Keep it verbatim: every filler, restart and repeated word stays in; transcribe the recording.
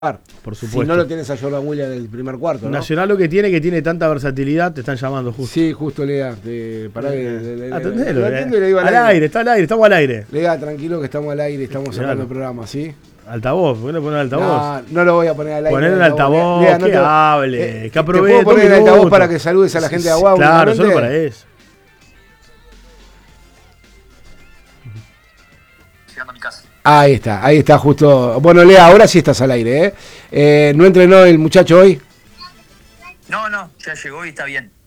Por supuesto. Si no lo tienes a Jordan Williams del primer cuarto, ¿no? Nacional lo que tiene, que tiene tanta versatilidad, te están llamando justo. Sí, justo Lea. De, pará, de, de, de, Atendelo, lo eh. atiendo y le digo al, al aire. aire, está al aire, estamos al aire. Lea, tranquilo que estamos al aire, estamos Claro. hablando del programa, ¿sí? Altavoz, ¿por qué no poner altavoz? No, no lo voy a poner al aire. Poner el altavoz, Lea, no que te- hable, eh, que aproveche. ¿Te puedo poner el altavoz para que saludes a la gente de Aguada? Claro, únicamente? solo para eso. Llegando a mi casa. Ahí está, ahí está justo. Bueno, Lea, ahora sí estás al aire, ¿eh? eh ¿No entrenó el muchacho hoy? No, no, ya llegó y está bien.